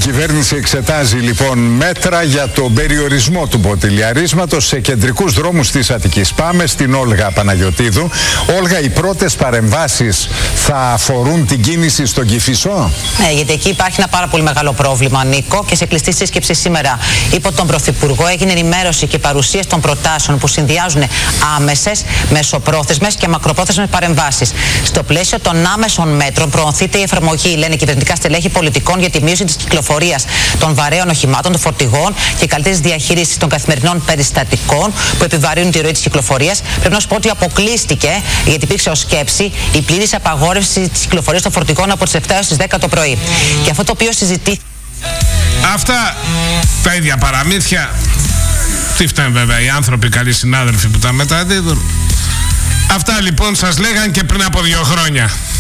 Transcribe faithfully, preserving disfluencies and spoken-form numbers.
κυβέρνηση εξετάζει λοιπόν μέτρα για τον περιορισμό του ποτηλιαρίσματος σε κεντρικούς δρόμους της Αττικής. Πάμε στην Όλγα Παναγιωτίδου. Όλγα, οι πρώτες παρεμβάσεις θα αφορούν την κίνηση στον Κηφισό? Ναι, γιατί εκεί υπάρχει ένα πάρα πολύ μεγάλο πρόβλημα, Νίκο, και σε κλειστή σύσκεψη σήμερα υπό τον Πρωθυπουργό έγινε ενημέρωση και παρουσίαση των προτάσεων που συνδυάζουν άμεσες, μεσοπρόθεσμες και μακροπρόθεσμες παρεμβάσεις. Στο πλαίσιο των άμεσων μέτρων προωθείται η εφαρμογή, λένε κυβερνητικά στελέχη, πολιτικών για τη μείωση της κυκλοφορίας των βαρέων οχημάτων, των φορτηγών και καλύτερης διαχείρισης των καθημερινών περιστατικών που επιβαρύνουν τη ροή της κυκλοφορίας. Πρέπει να σου πω ότι αποκλείστηκε, γιατί υπήρξε ως σκέψη, η πλήρης απαγόρευση της κυκλοφορίας των φορτηγών από τις επτά έως τις δέκα το πρωί. Και αυτό το οποίο συζητήθηκε. Αυτά τα ίδια παραμύθια. Τι φτάνει βέβαια οι άνθρωποι, καλοί συνάδελφοι που τα μεταδίδουν. Αυτά λοιπόν σας λέγαν και πριν από δύο χρόνια.